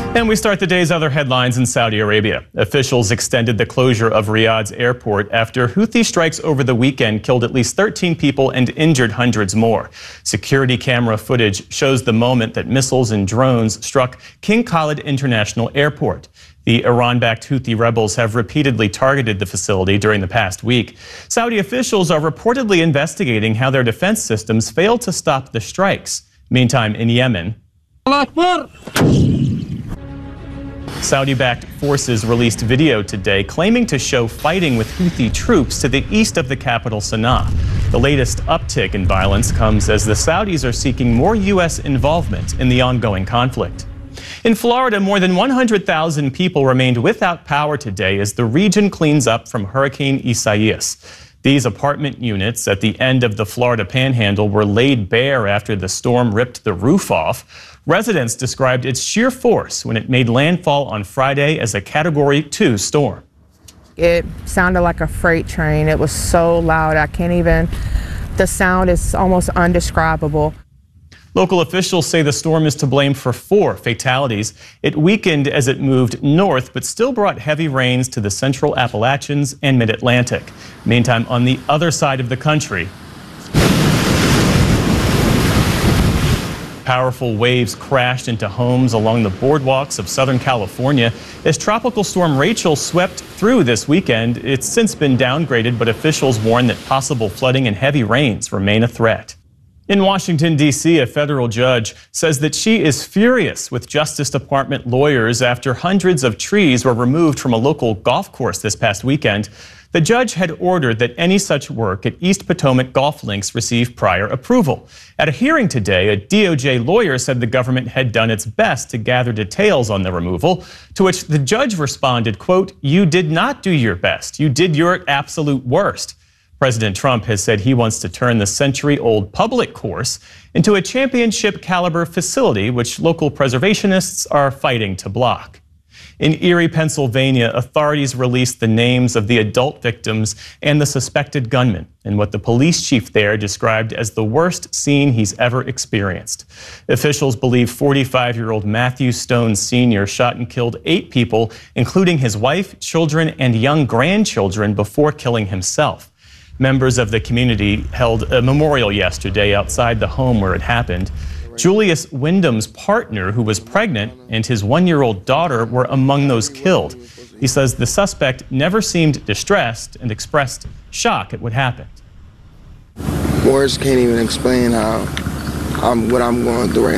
And we start the day's other headlines in Saudi Arabia. Officials extended the closure of Riyadh's airport after Houthi strikes over the weekend killed at least 13 people and injured hundreds more. Security camera footage shows the moment that missiles and drones struck King Khalid International Airport. The Iran-backed Houthi rebels have repeatedly targeted the facility during the past week. Saudi officials are reportedly investigating how their defense systems failed to stop the strikes. Meantime, in Yemen, Saudi-backed forces released video today claiming to show fighting with Houthi troops to the east of the capital, Sana'a. The latest uptick in violence comes as the Saudis are seeking more U.S. involvement in the ongoing conflict. In Florida, more than 100,000 people remained without power today as the region cleans up from Hurricane Isaias. These apartment units at the end of the Florida Panhandle were laid bare after the storm ripped the roof off. Residents described its sheer force when it made landfall on Friday as a Category 2 storm. It sounded like a freight train. It was so loud, the sound is almost undescribable. Local officials say the storm is to blame for 4 fatalities. It weakened as it moved north, but still brought heavy rains to the central Appalachians and mid-Atlantic. Meantime, on the other side of the country, powerful waves crashed into homes along the boardwalks of Southern California as Tropical Storm Rachel swept through this weekend. It's since been downgraded, but officials warn that possible flooding and heavy rains remain a threat. In Washington, D.C., a federal judge says that she is furious with Justice Department lawyers after hundreds of trees were removed from a local golf course this past weekend. The judge had ordered that any such work at East Potomac Golf Links receive prior approval. At a hearing today, a DOJ lawyer said the government had done its best to gather details on the removal, to which the judge responded, quote, "You did not do your best. You did your absolute worst." President Trump has said he wants to turn the century-old public course into a championship-caliber facility, which local preservationists are fighting to block. In Erie, Pennsylvania, authorities released the names of the adult victims and the suspected gunman in what the police chief there described as the worst scene he's ever experienced. Officials believe 45-year-old Matthew Stone Sr. shot and killed 8 people, including his wife, children, and young grandchildren, before killing himself. Members of the community held a memorial yesterday outside the home where it happened. Julius Wyndham's partner, who was pregnant, and his 1-year-old daughter were among those killed. He says the suspect never seemed distressed and expressed shock at what happened. Words can't even explain what I'm going through right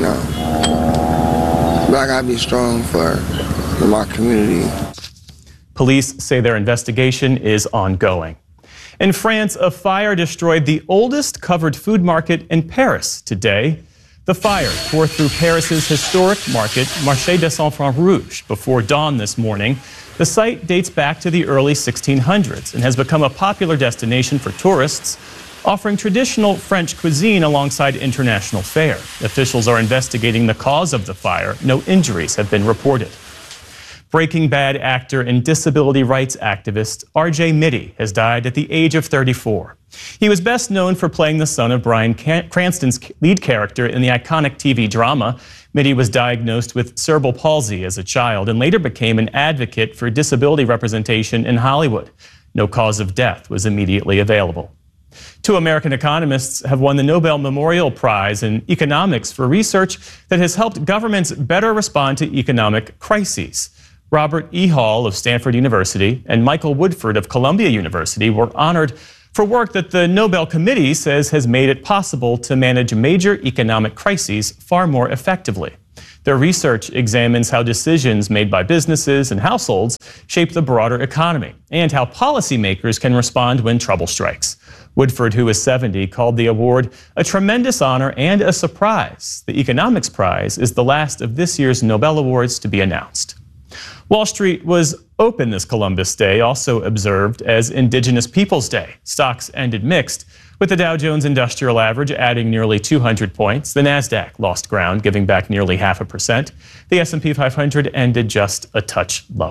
now. But I gotta be strong for my community. Police say their investigation is ongoing. In France, a fire destroyed the oldest covered food market in Paris today. The fire tore through Paris's historic market, Marché des Enfants Rouges, before dawn this morning. The site dates back to the early 1600s and has become a popular destination for tourists, offering traditional French cuisine alongside international fare. Officials are investigating the cause of the fire. No injuries have been reported. Breaking Bad actor and disability rights activist R.J. Mitte has died at the age of 34. He was best known for playing the son of Bryan Cranston's lead character in the iconic TV drama. Mitte was diagnosed with cerebral palsy as a child and later became an advocate for disability representation in Hollywood. No cause of death was immediately available. 2 American economists have won the Nobel Memorial Prize in Economics for research that has helped governments better respond to economic crises. Robert E. Hall of Stanford University and Michael Woodford of Columbia University were honored for work that the Nobel Committee says has made it possible to manage major economic crises far more effectively. Their research examines how decisions made by businesses and households shape the broader economy and how policymakers can respond when trouble strikes. Woodford, who is 70, called the award a tremendous honor and a surprise. The Economics Prize is the last of this year's Nobel Awards to be announced. Wall Street was open this Columbus Day, also observed as Indigenous Peoples Day. Stocks ended mixed, with the Dow Jones Industrial Average adding nearly 200 points. The Nasdaq lost ground, giving back nearly 0.5%. The S&P 500 ended just a touch lower.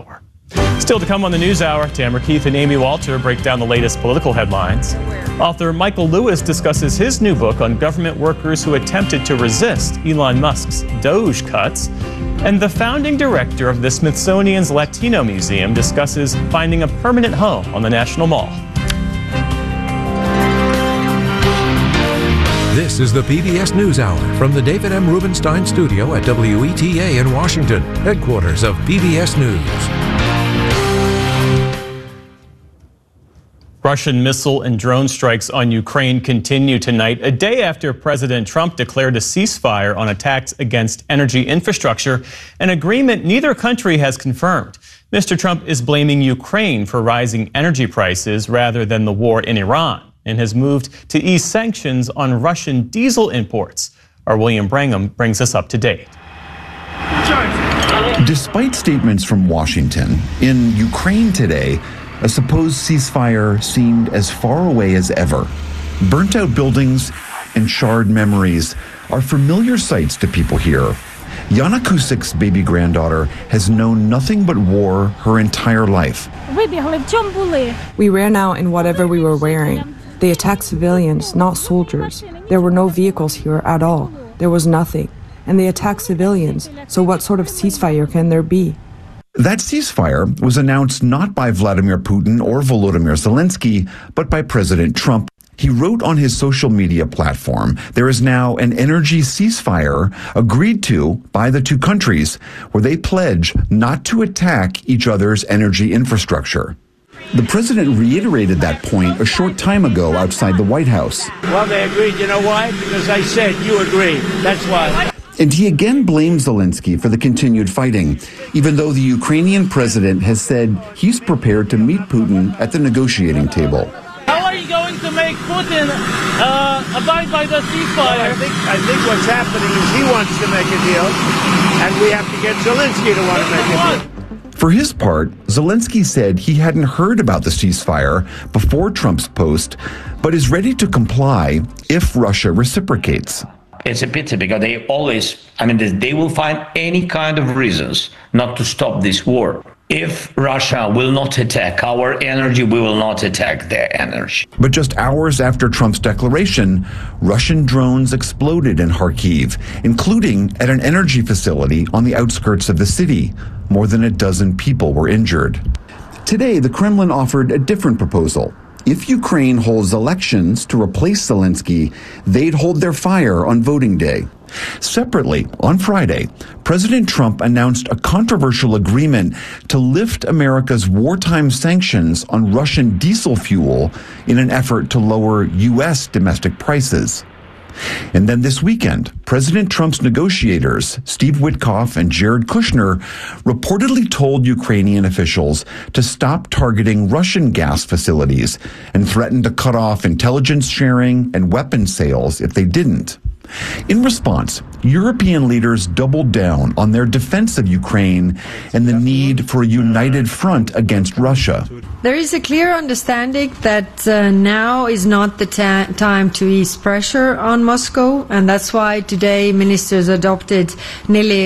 Still to come on the NewsHour, Tamara Keith and Amy Walter break down the latest political headlines. Author Michael Lewis discusses his new book on government workers who attempted to resist Elon Musk's Doge cuts. And the founding director of the Smithsonian's Latino Museum discusses finding a permanent home on the National Mall. This is the PBS NewsHour from the David M. Rubenstein studio at WETA in Washington, headquarters of PBS News. Russian missile and drone strikes on Ukraine continue tonight, a day after President Trump declared a ceasefire on attacks against energy infrastructure, an agreement neither country has confirmed. Mr. Trump is blaming Ukraine for rising energy prices rather than the war in Iran, and has moved to ease sanctions on Russian diesel imports. Our William Brangham brings us up to date. Despite statements from Washington, in Ukraine today, a supposed ceasefire seemed as far away as ever. Burnt-out buildings and charred memories are familiar sights to people here. Yana Kusik's baby granddaughter has known nothing but war her entire life. We ran out in whatever we were wearing. They attacked civilians, not soldiers. There were no vehicles here at all. There was nothing. And they attacked civilians, so what sort of ceasefire can there be? That ceasefire was announced not by Vladimir Putin or Volodymyr Zelensky, but by President Trump. He wrote on his social media platform, there is now an energy ceasefire agreed to by the two countries, where they pledge not to attack each other's energy infrastructure. The president reiterated that point a short time ago outside the White House. Well, they agreed. You know why? Because I said you agreed. That's why. And he again blames Zelensky for the continued fighting, even though the Ukrainian president has said he's prepared to meet Putin at the negotiating table. How are you going to make Putin abide by the ceasefire? I think what's happening is he wants to make a deal, and we have to get Zelensky to want to make a deal. For his part, Zelensky said he hadn't heard about the ceasefire before Trump's post, but is ready to comply if Russia reciprocates. It's a pity because they will find any kind of reasons not to stop this war. If Russia will not attack our energy, we will not attack their energy. But just hours after Trump's declaration, Russian drones exploded in Kharkiv, including at an energy facility on the outskirts of the city. More than a dozen people were injured. Today, the Kremlin offered a different proposal. If Ukraine holds elections to replace Zelensky, they'd hold their fire on voting day. Separately, on Friday, President Trump announced a controversial agreement to lift America's wartime sanctions on Russian diesel fuel in an effort to lower U.S. domestic prices. And then this weekend, President Trump's negotiators, Steve Witkoff and Jared Kushner, reportedly told Ukrainian officials to stop targeting Russian gas facilities and threatened to cut off intelligence sharing and weapons sales if they didn't. In response, European leaders doubled down on their defense of Ukraine and the need for a united front against Russia. There is a clear understanding that now is not the time to ease pressure on Moscow, and that's why today ministers adopted nearly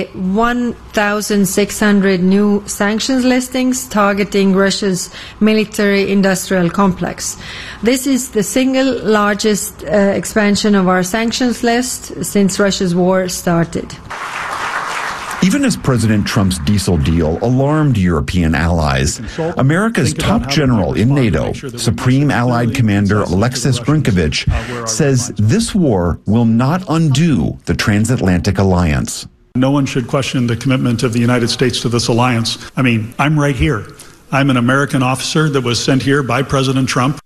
1,600 new sanctions listings targeting Russia's military-industrial complex. This is the single largest expansion of our sanctions list since Russia's war started. Even as President Trump's diesel deal alarmed European allies, America's top general in NATO, Supreme Allied Commander Alexis Grinkovich, says this war will not undo the transatlantic alliance. No one should question the commitment of the United States to this alliance. I mean, I'm right here. I'm an American officer that was sent here by President Trump.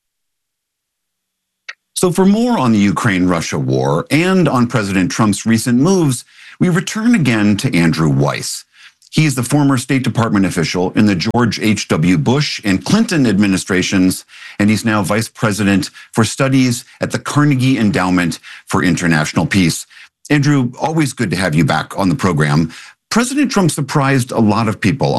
So for more on the Ukraine-Russia war and on President Trump's recent moves, we return again to Andrew Weiss. He's the former State Department official in the George H.W. Bush and Clinton administrations, and he's now vice president for studies at the Carnegie Endowment for International Peace. Andrew, always good to have you back on the program. President Trump surprised a lot of people